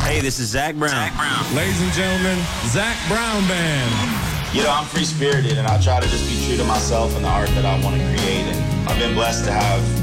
Hey, this is Zach Brown. Ladies and gentlemen, Zach Brown Band. You know, I'm free-spirited, and I try to just be true to myself and the art that I want to create. And I've been blessed to have